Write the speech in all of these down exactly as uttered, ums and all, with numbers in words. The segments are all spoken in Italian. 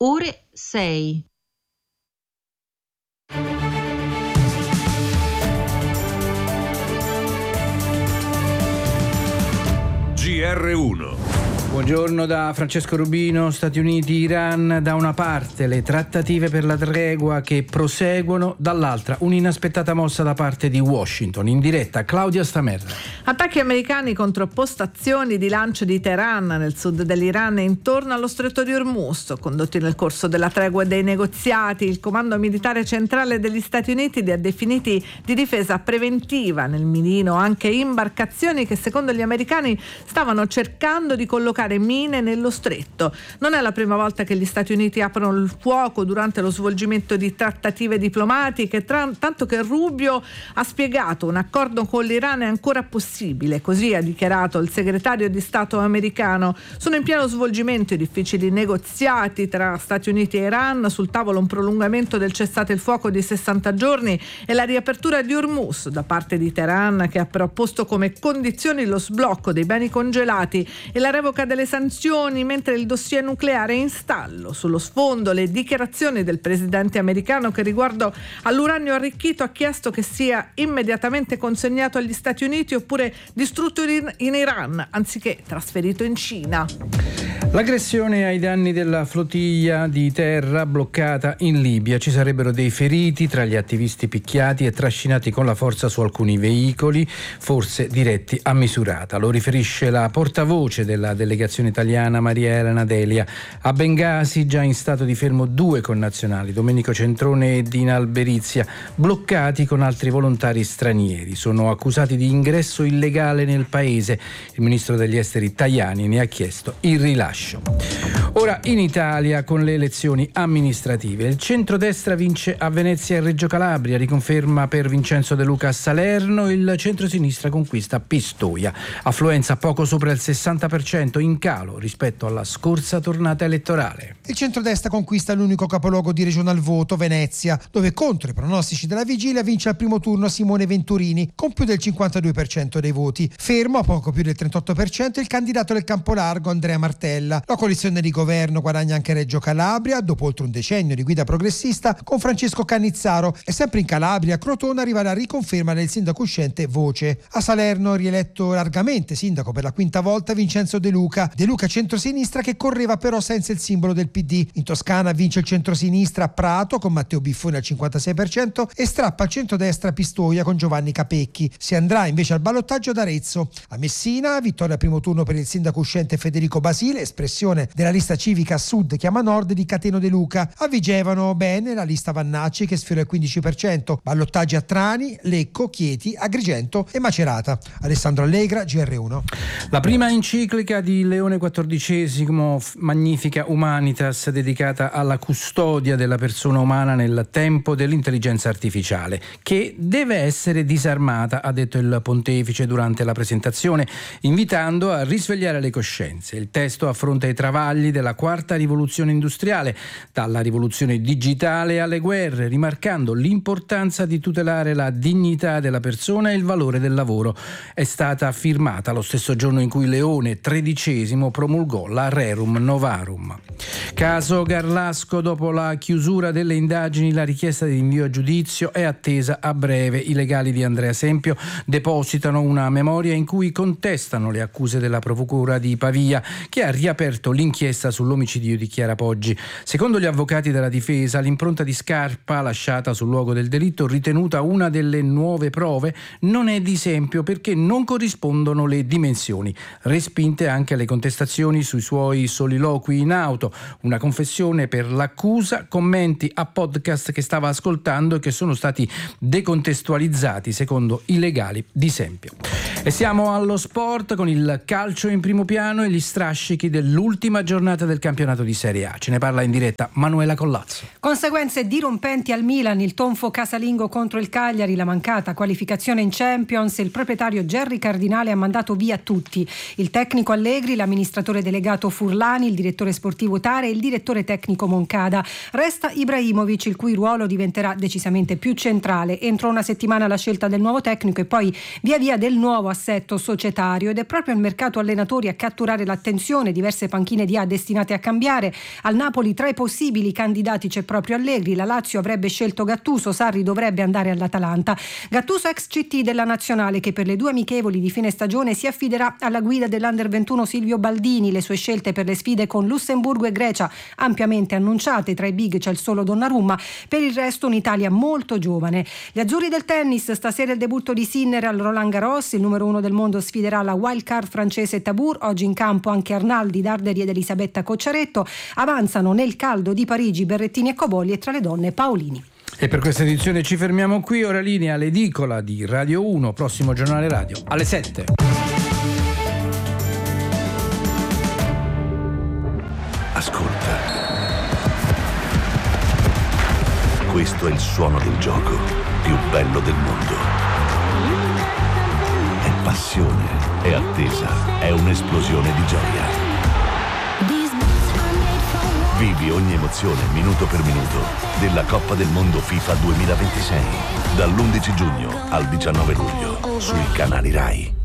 ore sei. G R uno. Buongiorno da Francesco Rubino. Stati Uniti, Iran, da una parte le trattative per la tregua che proseguono, dall'altra un'inaspettata mossa da parte di Washington. In diretta Claudia Stamerra. Attacchi americani contro postazioni di lancio di Teheran nel sud dell'Iran e intorno allo stretto di Hormuz, condotti nel corso della tregua e dei negoziati. Il comando militare centrale degli Stati Uniti li ha definiti di difesa preventiva, nel mirino anche imbarcazioni che secondo gli americani stavano cercando di collocare mine nello stretto. Non è la prima volta che gli Stati Uniti aprono il fuoco durante lo svolgimento di trattative diplomatiche, tra, tanto che Rubio ha spiegato un accordo con l'Iran è ancora possibile, così ha dichiarato il segretario di Stato americano. Sono in pieno svolgimento i difficili negoziati tra Stati Uniti e Iran, sul tavolo un prolungamento del cessate il fuoco di sessanta giorni e la riapertura di Hormuz da parte di Teheran, che ha però posto come condizioni lo sblocco dei beni congelati e la revoca delle sanzioni, mentre il dossier nucleare è in stallo. Sullo sfondo le dichiarazioni del presidente americano che riguardo all'uranio arricchito ha chiesto che sia immediatamente consegnato agli Stati Uniti oppure distrutto in, in Iran anziché trasferito in Cina. L'aggressione ai danni della flottiglia di terra bloccata in Libia. Ci sarebbero dei feriti tra gli attivisti picchiati e trascinati con la forza su alcuni veicoli, forse diretti a Misurata. Lo riferisce la portavoce della delegazione italiana Maria Elena Delia. A Bengasi già in stato di fermo due connazionali, Domenico Centrone e Dina Alberizia, bloccati con altri volontari stranieri. Sono accusati di ingresso illegale nel paese. Il ministro degli esteri Tajani ne ha chiesto il rilascio. Ora in Italia con le elezioni amministrative. Il centrodestra vince a Venezia e Reggio Calabria, riconferma per Vincenzo De Luca a Salerno, il centrosinistra conquista Pistoia. Affluenza poco sopra il sessanta per cento, in calo rispetto alla scorsa tornata elettorale. Il centrodestra conquista l'unico capoluogo di regional voto, Venezia, dove contro i pronostici della vigilia vince al primo turno Simone Venturini con più del cinquantadue per cento dei voti. Fermo a poco più del trentotto per cento il candidato del Campolargo Andrea Martella. La coalizione di governo guadagna anche Reggio Calabria dopo oltre un decennio di guida progressista con Francesco Cannizzaro, e sempre in Calabria Crotone arriva la riconferma del sindaco uscente Voce. A Salerno rieletto largamente sindaco per la quinta volta Vincenzo De Luca. De Luca centrosinistra che correva però senza il simbolo del P D. In Toscana vince il centrosinistra Prato con Matteo Biffoni al cinquantasei per cento e strappa al centrodestra Pistoia con Giovanni Capecchi. Si andrà invece al ballottaggio ad Arezzo. A Messina vittoria al primo turno per il sindaco uscente Federico Basile, espressione della lista civica Sud chiama Nord di Cateno De Luca. A Vigevano bene la lista Vannacci che sfiora il quindici per cento. Ballottaggi a Trani, Lecco, Chieti, Agrigento e Macerata. Alessandro Allegra, G R uno. La prima enciclica di Leone quattordicesimo, Magnifica Humanitas, dedicata alla custodia della persona umana nel tempo dell'intelligenza artificiale, che deve essere disarmata, ha detto il pontefice durante la presentazione, invitando a risvegliare le coscienze. Il testo affronta i travagli della quarta rivoluzione industriale, dalla rivoluzione digitale alle guerre, rimarcando l'importanza di tutelare la dignità della persona e il valore del lavoro. È stata firmata lo stesso giorno in cui Leone tredicesimo promulgò la Rerum Novarum. Caso Garlasco, dopo la chiusura delle indagini la richiesta di rinvio a giudizio è attesa a breve. I legali di Andrea Sempio depositano una memoria in cui contestano le accuse della procura di Pavia, che ha riaperto l'inchiesta sull'omicidio di Chiara Poggi. Secondo gli avvocati della difesa, l'impronta di scarpa lasciata sul luogo del delitto, ritenuta una delle nuove prove, non è di Sempio perché non corrispondono le dimensioni. Respinte anche le contestazioni sui suoi soliloqui in auto, una confessione per l'accusa, commenti a podcast che stava ascoltando e che sono stati decontestualizzati secondo i legali di Sempio. E siamo allo sport con il calcio in primo piano e gli strascichi dell'ultima giornata del campionato di Serie A. Ce ne parla in diretta Manuela Collazzo. Conseguenze dirompenti al Milan, il tonfo casalingo contro il Cagliari, la mancata qualificazione in Champions, il proprietario Gerry Cardinale ha mandato via tutti. Il tecnico Allegri, l'amministratore delegato Furlani, il direttore sportivo Tare e il direttore tecnico Moncada. Resta Ibrahimovic, il cui ruolo diventerà decisamente più centrale. Entro una settimana la scelta del nuovo tecnico e poi via via del nuovo assetto societario, ed è proprio il mercato allenatori a catturare l'attenzione. Diverse panchine di A destinate a cambiare. Al Napoli tra i possibili candidati c'è proprio Allegri, la Lazio avrebbe scelto Gattuso, Sarri dovrebbe andare all'Atalanta. Gattuso ex C T della Nazionale, che per le due amichevoli di fine stagione si affiderà alla guida dell'Under ventuno Silvio Baldini. Le sue scelte per le sfide con Lussemburgo e Grecia ampiamente annunciate, tra i big c'è il solo Donnarumma, per il resto un'Italia molto giovane. Gli azzurri del tennis, stasera il debutto di Sinner al Roland Garros, il numero uno del mondo sfiderà la wildcard francese Tabur, oggi in campo anche Arnaldi, Darderi ed Elisabetta Cocciaretto. Avanzano nel caldo di Parigi Berrettini e Cobolli e tra le donne Paolini. E per questa edizione ci fermiamo qui, ora linea all'edicola di Radio uno, prossimo giornale radio alle sette. Ascolta. Questo è il suono del gioco più bello del mondo. È passione, è attesa, è un'esplosione di gioia. Vivi ogni emozione minuto per minuto della Coppa del Mondo FIFA duemilaventisei dall'undici giugno al diciannove luglio sui canali Rai.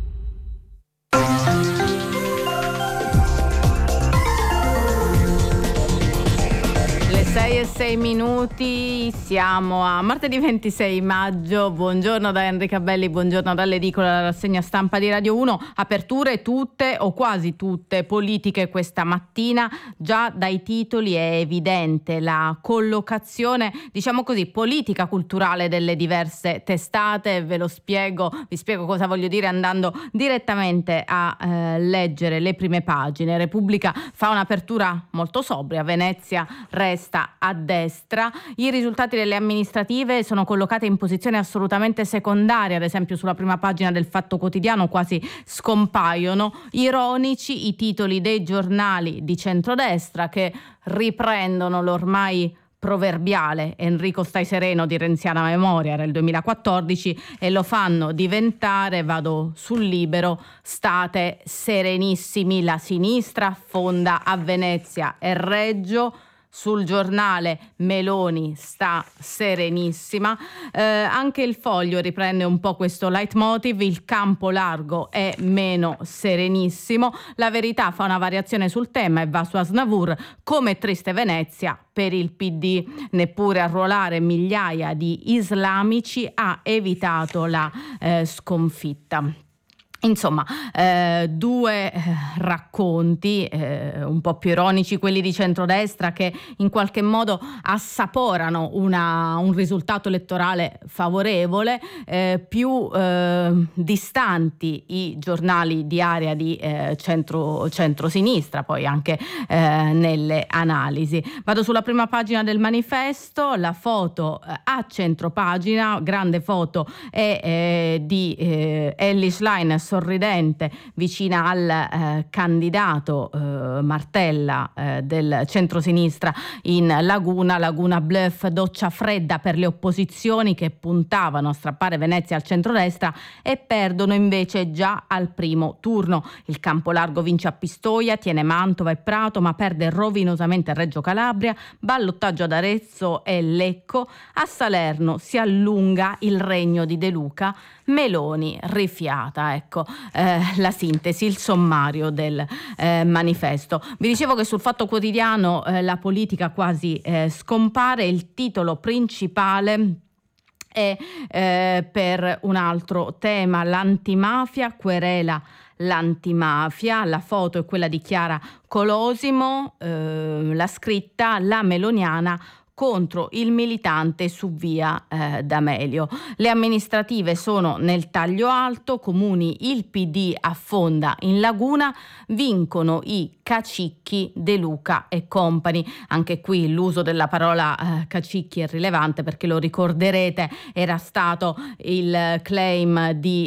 sei e sei minuti, siamo a martedì ventisei maggio. Buongiorno da Enrica Belli, buongiorno dall'edicola, la rassegna stampa di Radio uno. Aperture tutte o quasi tutte politiche questa mattina. Già dai titoli è evidente la collocazione, diciamo così, politica culturale delle diverse testate. Ve lo spiego, vi spiego cosa voglio dire andando direttamente a eh, leggere le prime pagine. Repubblica fa un'apertura molto sobria, Venezia resta a destra, i risultati delle amministrative sono collocati in posizione assolutamente secondaria, ad esempio sulla prima pagina del Fatto Quotidiano quasi scompaiono, ironici i titoli dei giornali di centrodestra che riprendono l'ormai proverbiale Enrico stai sereno di renziana memoria, era il duemilaquattordici, e lo fanno diventare, vado sul Libero, state serenissimi, la sinistra affonda a Venezia e Reggio. Sul Giornale Meloni sta serenissima, eh, anche il Foglio riprende un po' questo leitmotiv, il campo largo è meno serenissimo, La Verità fa una variazione sul tema e va su Asnavour, come triste Venezia per il P D, neppure arruolare migliaia di islamici ha evitato la eh, sconfitta. Insomma, eh, due eh, racconti eh, un po' più ironici, quelli di centrodestra, che in qualche modo assaporano una, un risultato elettorale favorevole, eh, più eh, distanti i giornali di area di eh, centro, centrosinistra, poi anche eh, nelle analisi. Vado sulla prima pagina del Manifesto, la foto eh, a centropagina, grande foto è eh, di eh, Elly Schlein sorridente vicina al eh, candidato eh, Martella eh, del centrosinistra in Laguna, Laguna bluff, doccia fredda per le opposizioni che puntavano a strappare Venezia al centrodestra e perdono invece già al primo turno. Il Campolargo vince a Pistoia, tiene Mantova e Prato, ma perde rovinosamente Reggio Calabria, ballottaggio ad Arezzo e Lecco. A Salerno si allunga il regno di De Luca, Meloni rifiata. Ecco eh, la sintesi, il sommario del eh, manifesto. Vi dicevo che sul Fatto Quotidiano eh, la politica quasi eh, scompare, il titolo principale è eh, per un altro tema, l'antimafia, querela l'antimafia, la foto è quella di Chiara Colosimo, eh, la scritta la meloniana contro il militante su via eh, D'Amelio. Le amministrative sono nel taglio alto, comuni il P D affonda in Laguna, vincono i cacicchi De Luca e company. Anche qui l'uso della parola eh, cacicchi è rilevante perché lo ricorderete, era stato il claim di,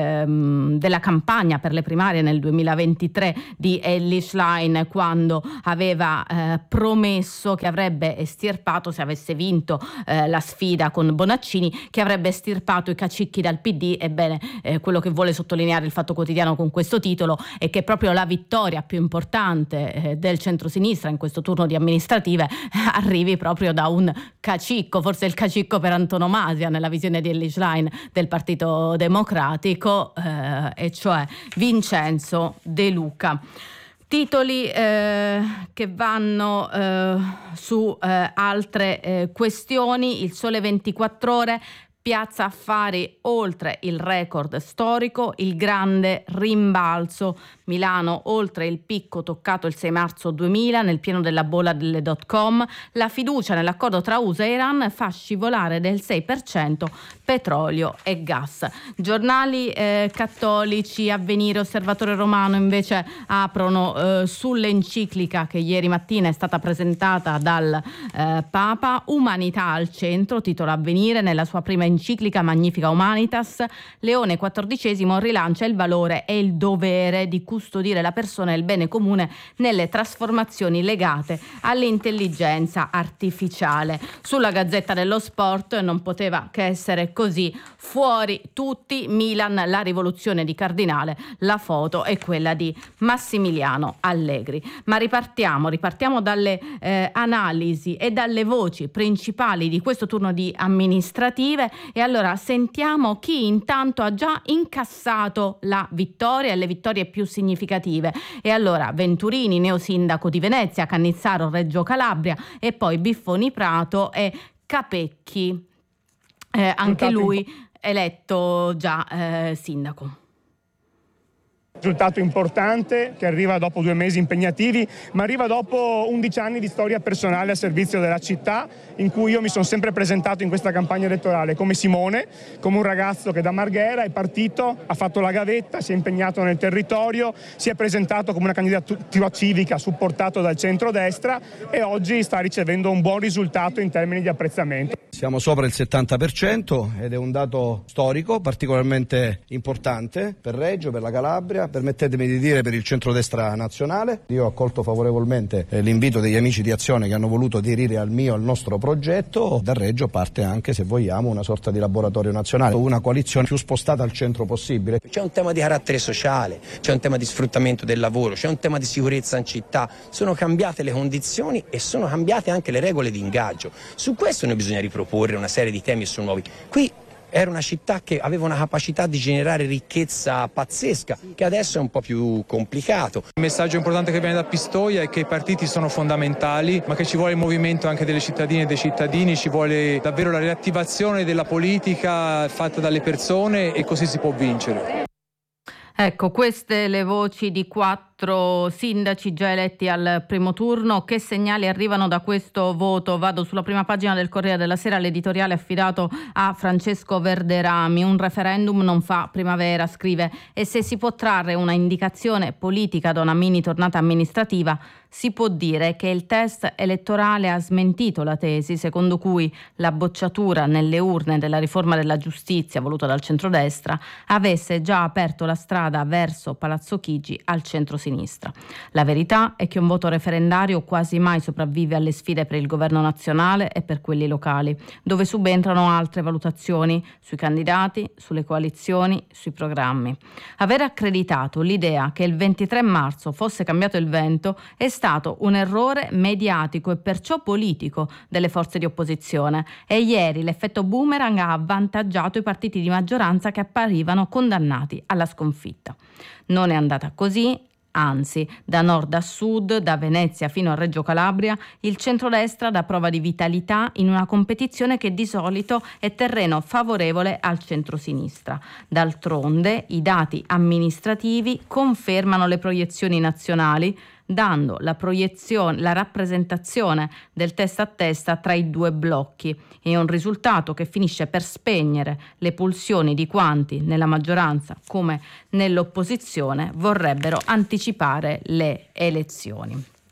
ehm, della campagna per le primarie nel duemilaventitré di Elly Schlein, quando aveva eh, promesso che avrebbe estirpato pensato, se avesse vinto eh, la sfida con Bonaccini, che avrebbe estirpato i cacicchi dal P D. Ebbene, eh, quello che vuole sottolineare il Fatto Quotidiano con questo titolo è che proprio la vittoria più importante eh, del centrosinistra in questo turno di amministrative eh, arrivi proprio da un cacicco, forse il cacicco per antonomasia nella visione di Elly Schlein del Partito Democratico, eh, e cioè Vincenzo De Luca. Titoli eh, che vanno eh, su eh, altre eh, questioni. Il Sole ventiquattro Ore, Piazza Affari oltre il record storico, il grande rimbalzo. Milano oltre il picco toccato il sei marzo duemila nel pieno della bolla delle dot com. La fiducia nell'accordo tra U S A e Iran fa scivolare del sei per cento petrolio e gas. Giornali eh, cattolici, Avvenire, Osservatore Romano invece aprono eh, sull'enciclica che ieri mattina è stata presentata dal eh, Papa. Umanità al centro, titola Avvenire, nella sua prima enciclica Magnifica Humanitas. Leone quattordicesimo rilancia il valore e il dovere di custodire la persona e il bene comune nelle trasformazioni legate all'intelligenza artificiale. Sulla Gazzetta dello Sport non poteva che essere così: fuori tutti, Milan, la rivoluzione di Cardinale. La foto è quella di Massimiliano Allegri. Ma ripartiamo, ripartiamo dalle eh, analisi e dalle voci principali di questo turno di amministrative, e allora sentiamo chi intanto ha già incassato la vittoria e le vittorie più significative. E allora Venturini, neosindaco di Venezia, Cannizzaro, Reggio Calabria, e poi Biffoni Prato e Capecchi, eh, anche lui eletto già eh, sindaco. Risultato importante che arriva dopo due mesi impegnativi, ma arriva dopo undici anni di storia personale a servizio della città, in cui io mi sono sempre presentato in questa campagna elettorale come Simone, come un ragazzo che da Marghera è partito, ha fatto la gavetta, si è impegnato nel territorio, si è presentato come una candidatura civica supportato dal centrodestra e oggi sta ricevendo un buon risultato in termini di apprezzamento. Siamo sopra il settanta per cento ed è un dato storico particolarmente importante per Reggio, per la Calabria, permettetemi di dire per il centrodestra nazionale. Io ho accolto favorevolmente eh, l'invito degli amici di Azione che hanno voluto aderire al mio, al nostro progetto. Da Reggio parte anche, se vogliamo, una sorta di laboratorio nazionale, una coalizione più spostata al centro possibile. C'è un tema di carattere sociale, c'è un tema di sfruttamento del lavoro, c'è un tema di sicurezza in città. Sono cambiate le condizioni e sono cambiate anche le regole di ingaggio. Su questo noi bisogna riproporre una serie di temi e sono nuovi. Qui era una città che aveva una capacità di generare ricchezza pazzesca, che adesso è un po' più complicato. Il messaggio importante che viene da Pistoia è che i partiti sono fondamentali, ma che ci vuole il movimento anche delle cittadine e dei cittadini, ci vuole davvero la riattivazione della politica fatta dalle persone, e così si può vincere. Ecco, queste le voci di quattro sindaci già eletti al primo turno. Che segnali arrivano da questo voto? Vado sulla prima pagina del Corriere della Sera, l'editoriale affidato a Francesco Verderami. Un referendum non fa primavera, scrive, e se si può trarre una indicazione politica da una mini tornata amministrativa, si può dire che il test elettorale ha smentito la tesi secondo cui la bocciatura nelle urne della riforma della giustizia voluta dal centrodestra avesse già aperto la strada verso Palazzo Chigi al centrosinistra. La verità è che un voto referendario quasi mai sopravvive alle sfide per il governo nazionale e per quelli locali, dove subentrano altre valutazioni sui candidati, sulle coalizioni, sui programmi. Aver accreditato l'idea che il ventitré marzo fosse cambiato il vento è stato un errore mediatico e perciò politico delle forze di opposizione, e ieri l'effetto boomerang ha avvantaggiato i partiti di maggioranza che apparivano condannati alla sconfitta. Non è andata così. Anzi, da nord a sud, da Venezia fino a Reggio Calabria, il centrodestra dà prova di vitalità in una competizione che di solito è terreno favorevole al centrosinistra. D'altronde, i dati amministrativi confermano le proiezioni nazionali, dando la proiezione, la rappresentazione del testa a testa tra i due blocchi. È un risultato che finisce per spegnere le pulsioni di quanti nella maggioranza come nell'opposizione vorrebbero anticipare le elezioni.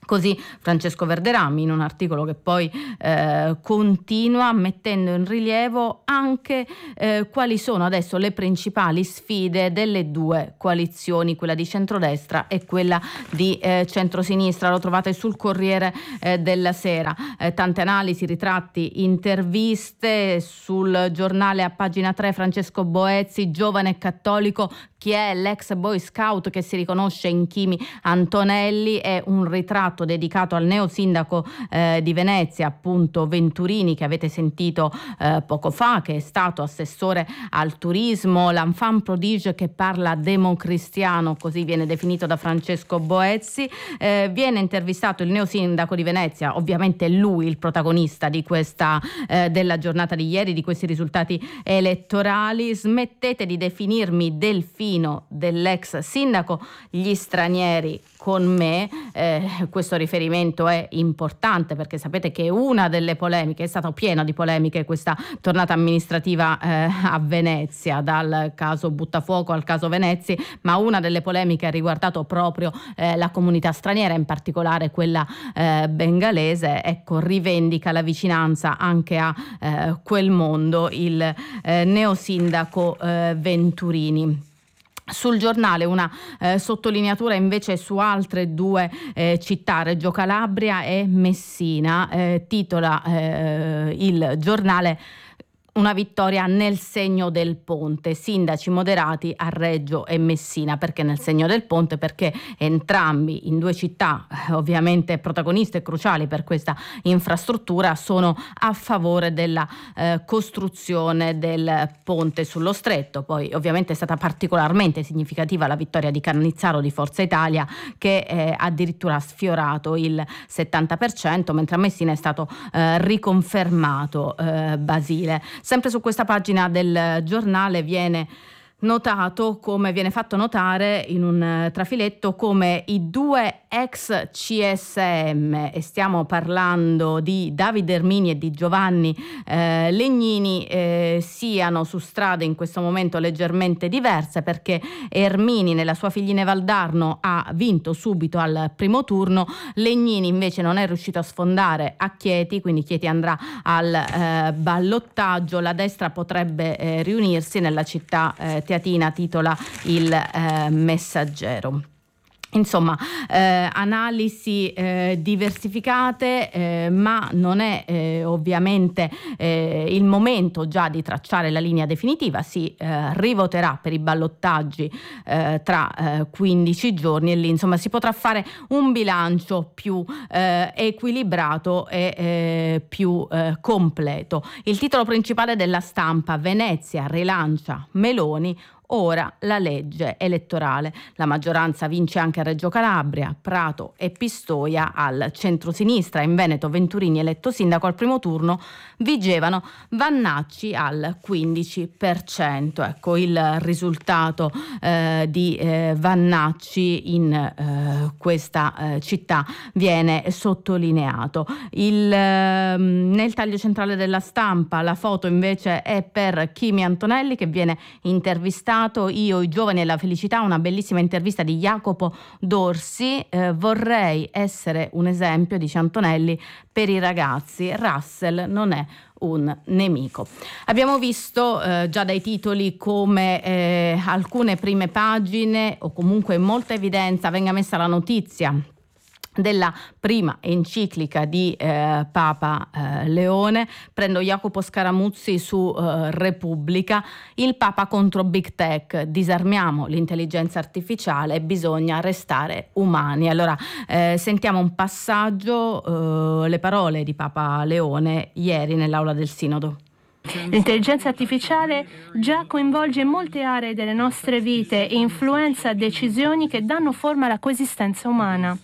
Così Francesco Verderami in un articolo che poi eh, continua mettendo in rilievo anche eh, quali sono adesso le principali sfide delle due coalizioni, quella di centrodestra e quella di eh, centrosinistra. Lo trovate sul Corriere eh, della Sera. Eh, tante analisi, ritratti, interviste. Sul Giornale a pagina tre Francesco Boezzi, giovane e cattolico, chi è l'ex boy scout che si riconosce in Chimi Antonelli, è un ritratto dedicato al neo sindaco eh, di Venezia, appunto Venturini, che avete sentito eh, poco fa, che è stato assessore al turismo, l'enfant prodige che parla democristiano, così viene definito da Francesco Boezzi. Eh, viene intervistato il neo sindaco di Venezia, ovviamente lui il protagonista di questa eh, della giornata di ieri, di questi risultati elettorali. Smettete di definirmi delfino dell'ex sindaco, gli stranieri con me. Eh, questo riferimento è importante perché sapete che una delle polemiche, è stata piena di polemiche questa tornata amministrativa eh, a Venezia, dal caso Buttafuoco al caso Venezi, ma una delle polemiche ha riguardato proprio eh, la comunità straniera, in particolare quella eh, bengalese. Ecco, rivendica la vicinanza anche a eh, quel mondo il eh, neosindaco eh, Venturini. Sul Giornale una eh, sottolineatura invece su altre due eh, città, Reggio Calabria e Messina. Eh, titola eh, il Giornale: una vittoria nel segno del ponte, sindaci moderati a Reggio e Messina. Perché nel segno del ponte? Perché entrambi in due città ovviamente protagoniste e cruciali per questa infrastruttura sono a favore della eh, costruzione del ponte sullo stretto. Poi ovviamente è stata particolarmente significativa la vittoria di Cannizzaro di Forza Italia, che eh, addirittura ha sfiorato il settanta per cento, mentre a Messina è stato eh, riconfermato eh, Basile. Sempre su questa pagina del Giornale viene notato, come viene fatto notare in un trafiletto, come i due ex C S M, e stiamo parlando di Davide Ermini e di Giovanni eh, Legnini, eh, siano su strade in questo momento leggermente diverse, perché Ermini nella sua Figline Valdarno ha vinto subito al primo turno, Legnini invece non è riuscito a sfondare a Chieti, quindi Chieti andrà al eh, ballottaggio. La destra potrebbe eh, riunirsi nella città eh, teatina, titola il eh, Messaggero. Insomma, eh, analisi eh, diversificate, eh, ma non è eh, ovviamente eh, il momento già di tracciare la linea definitiva. Si eh, rivoterà per i ballottaggi eh, tra eh, quindici giorni e lì insomma si potrà fare un bilancio più eh, equilibrato e eh, più eh, completo. Il titolo principale della Stampa: Venezia rilancia Meloni, ora la legge elettorale. La maggioranza vince anche a Reggio Calabria, Prato e Pistoia al centrosinistra. In Veneto Venturini eletto sindaco al primo turno, vigevano Vannacci al quindici per cento. Ecco il risultato eh, di eh, Vannacci in eh, questa eh, città viene sottolineato. Il, eh, nel taglio centrale della Stampa la foto invece è per Chimi Antonelli, che viene intervistato. Io, i giovani e la felicità, una bellissima intervista di Jacopo Dorsi. Eh, vorrei essere un esempio, dice Antonelli, per i ragazzi. Russell non è un nemico. Abbiamo visto eh, già dai titoli come eh, alcune prime pagine, o comunque in molta evidenza, venga messa la notizia della prima enciclica di eh, Papa eh, Leone. Prendo Jacopo Scaramuzzi su eh, Repubblica: il Papa contro Big Tech, disarmiamo l'intelligenza artificiale, bisogna restare umani. Allora eh, sentiamo un passaggio, eh, le parole di Papa Leone ieri nell'aula del Sinodo. L'intelligenza artificiale già coinvolge molte aree delle nostre vite e influenza decisioni che danno forma alla coesistenza umana.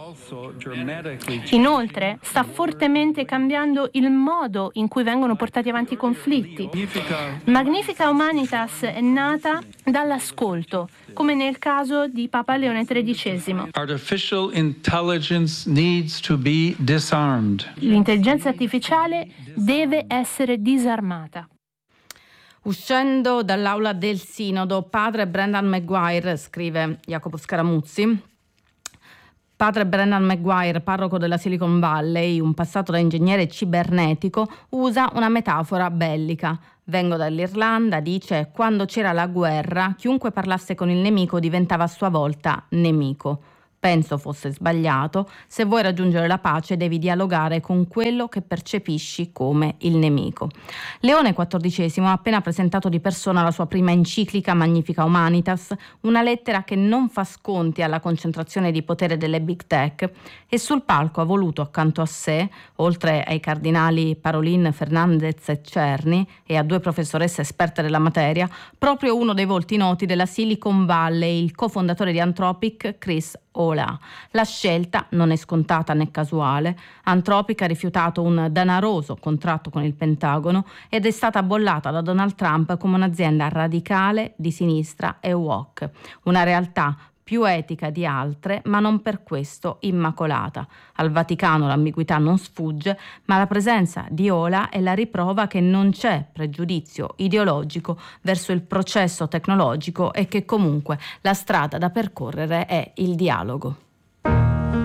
Inoltre sta fortemente cambiando il modo in cui vengono portati avanti i conflitti. Magnifica Humanitas è nata dall'ascolto, come nel caso di Papa Leone tredicesimo. Artificial intelligence needs to be disarmed. L'intelligenza artificiale deve essere disarmata. Uscendo dall'aula del Sinodo, padre Brendan Maguire, scrive Jacopo Scaramuzzi, Padre Brennan Maguire, parroco della Silicon Valley, un passato da ingegnere cibernetico, usa una metafora bellica. Vengo dall'Irlanda, dice, quando c'era la guerra, chiunque parlasse con il nemico diventava a sua volta nemico. Penso fosse sbagliato. Se vuoi raggiungere la pace devi dialogare con quello che percepisci come il nemico. Leone quattordicesimo ha appena presentato di persona la sua prima enciclica Magnifica Humanitas, una lettera che non fa sconti alla concentrazione di potere delle big tech, e sul palco ha voluto accanto a sé, oltre ai cardinali Parolin, Fernandez e Cerny e a due professoresse esperte della materia, proprio uno dei volti noti della Silicon Valley, il cofondatore di Anthropic, Chris Olah. La scelta non è scontata né casuale. Anthropic ha rifiutato un danaroso contratto con il Pentagono ed è stata bollata da Donald Trump come un'azienda radicale, di sinistra e woke, una realtà più etica di altre, ma non per questo immacolata. Al Vaticano l'ambiguità non sfugge, ma la presenza di Olah è la riprova che non c'è pregiudizio ideologico verso il processo tecnologico e che comunque la strada da percorrere è il dialogo.